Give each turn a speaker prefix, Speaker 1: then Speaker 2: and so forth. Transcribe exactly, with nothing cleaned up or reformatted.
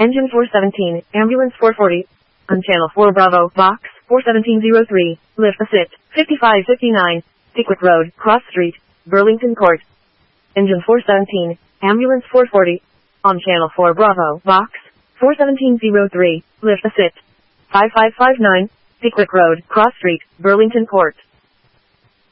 Speaker 1: Engine four seventeen, Ambulance four forty. On Channel four Bravo, Box four seventeen oh three, Lift Assist, fifty-five fifty-nine, Pickwick Road, Cross Street, Burlington Court. Engine four seventeen, Ambulance four forty. On Channel four Bravo, Box four seventeen oh three, Lift Assist, five five five nine, Pickwick Road, Cross Street, Burlington Court.